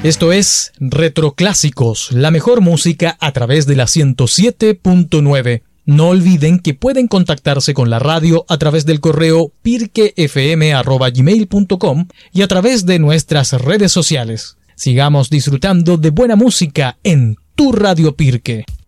Esto es Retroclásicos, la mejor música a través de la 107.9. No olviden que pueden contactarse con la radio a través del correo pirquefm@gmail.com y a través de nuestras redes sociales. Sigamos disfrutando de buena música en tu Radio Pirque.